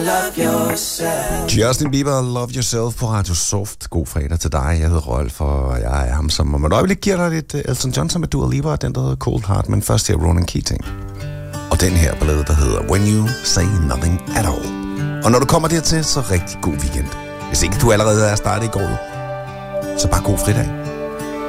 Justin Bieber, Love Yourself på Radio Soft. God fredag til dig. Jeg hedder Rolf, og jeg er ham, som om et øjeblik giver dig lidt Elton John med Dua Lipa, den der hedder Cold Heart, men først her Ronan Keating. Og den her ballade, der hedder When You Say Nothing At All. Og når du kommer dertil, så rigtig god weekend. Hvis ikke du allerede er startet i går, så bare god fredag.